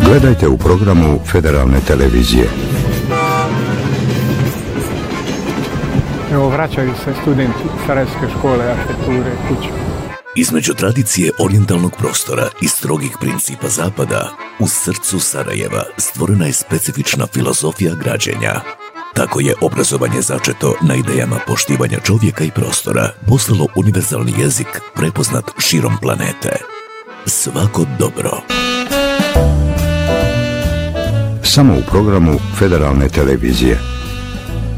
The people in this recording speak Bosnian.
Gledajte u programu Federalne televizije. Evo, vraćaju se studenti Sarajevske škole arhitekture kući. Između tradicije orijentalnog prostora i strogih principa zapada, u srcu Sarajeva stvorena je specifična filozofija građenja. Tako je obrazovanje začeto na idejama poštivanja čovjeka i prostora postalo univerzalni jezik prepoznat širom planete. Svako dobro. Samo u programu Federalne televizije.